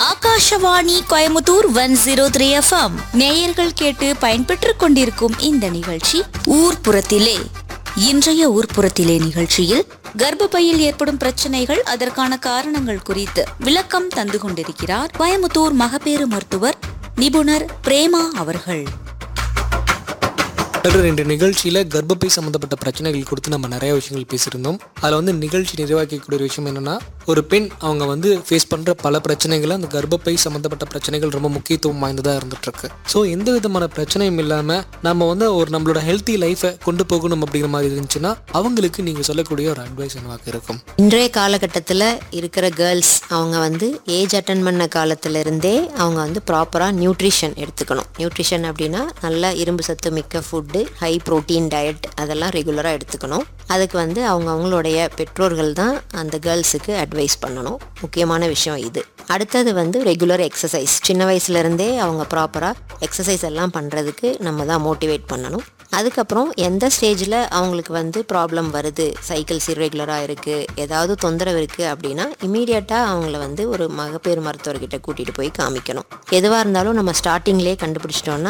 Akashvani Coimbatore 103 FM நேயர்கள் கேட்டு பயன்பெற்றுக் கொண்டிருக்கும் இந்த நிகழ்ச்சி ஊர்ப்புறத்திலே. இன்றைய ஊர்ப்புறத்திலே நிகழ்ச்சியில் கர்ப்பப்பையில் ஏற்படும் பிரச்சனைகள், அதற்கான காரணங்கள் குறித்து விளக்கம் தந்து கொண்டிருக்கிறார் கோயமுத்தூர் மகப்பேறு மருத்துவர் நிபுணர் பிரேமா அவர்கள். இந்த நிகழ்ச்சியில் கர்ப்பப்பை சம்மந்தப்பட்ட பிரச்சனைகள் கொடுத்து நம்ம நிறைய விஷயங்கள் பேசியிருந்தோம். அதில் நிகழ்ச்சி நிறைவாக்கக்கூடிய ஒரு விஷயம் என்னென்னா, ஒரு பெண் அவங்க ஃபேஸ் பண்ணுற பல பிரச்சனைகள், அந்த கர்ப்பப்பை சம்மந்தப்பட்ட பிரச்சனைகள் ரொம்ப முக்கியத்துவம் வாய்ந்ததாக இருந்துகிட்ருக்கு. ஸோ எந்த விதமான பிரச்சனையும் இல்லாமல் நம்ம ஒரு நம்மளோட ஹெல்த்தி லைஃபை கொண்டு போகணும் அப்படிங்கிற மாதிரி இருந்துச்சுன்னா அவங்களுக்கு நீங்கள் சொல்லக்கூடிய ஒரு அட்வைஸ் என்னவாக இருக்கும்? இன்றைய காலகட்டத்தில் இருக்கிற கேர்ள்ஸ் அவங்க ஏஜ் அட்டன் பண்ண காலத்திலிருந்தே அவங்க ப்ராப்பராக நியூட்ரிஷன் எடுத்துக்கணும். நியூட்ரிஷன் அப்படின்னா நல்ல இரும்பு சத்து மிக்க ஃபுட்டு, ஹை ப்ரோட்டீன் டயட், அதெல்லாம் ரெகுலராக எடுத்துக்கணும். அதுக்கு அவங்களுடைய பெற்றோர்கள் தான் அந்த கேர்ள்ஸுக்கு அட்வைஸ் பண்ணணும். முக்கியமான விஷயம் இது. அடுத்தது ரெகுலர் எக்ஸசைஸ். சின்ன வயசுலேருந்தே அவங்க ப்ராப்பராக எக்ஸசைஸ் எல்லாம் பண்ணுறதுக்கு நம்ம தான் மோட்டிவேட் பண்ணணும். அதுக்கப்புறம் எந்த ஸ்டேஜில் அவங்களுக்கு ப்ராப்ளம் வருது, சைக்கிள்ஸ் இர்ரெகுலராக இருக்குது, ஏதாவது தொந்தரவு இருக்குது அப்படின்னா இமீடியட்டாக அவங்கள ஒரு மகப்பேறு மருத்துவர்கிட்ட கூட்டிகிட்டு போய் காமிக்கணும். எதுவாக இருந்தாலும் நம்ம ஸ்டார்டிங்லேயே கண்டுபிடிச்சிட்டோம்னா